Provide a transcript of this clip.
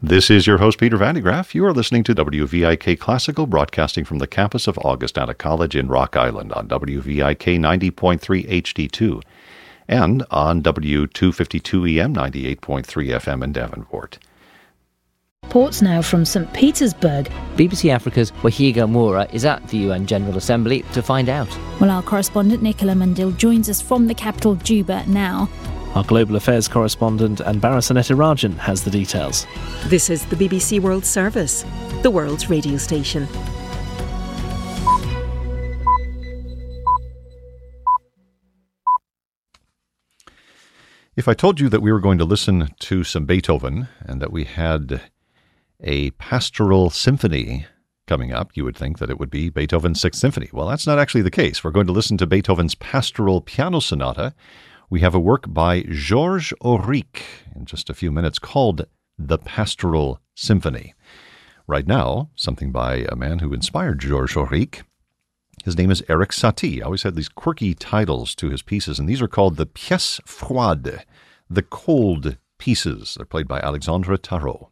This is your host, Peter Van de Graaff. You are listening to WVIK Classical, broadcasting from the campus of Augustana College in Rock Island on WVIK 90.3 HD2 and on W252 EM 98.3 FM in Davenport. Reports now from St. Petersburg. BBC Africa's Wahiga Moura is at the UN General Assembly to find out. Well, our correspondent Nicola Mundil joins us from the capital Juba now. Our Global Affairs correspondent Anbara Sanetirajan has the details. This is the BBC World Service, the world's radio station. If I told you that we were going to listen to some Beethoven and that we had a pastoral symphony coming up, you would think that it would be Beethoven's Sixth Symphony. Well, that's not actually the case. We're going to listen to Beethoven's Pastoral Piano Sonata. We have a work by Georges Auric in just a few minutes called The Pastoral Symphony. Right now, something by a man who inspired Georges Auric. His name is Erik Satie. He always had these quirky titles to his pieces, and these are called the Pièces Froides, the cold pieces. They're played by Alexandre Tarot.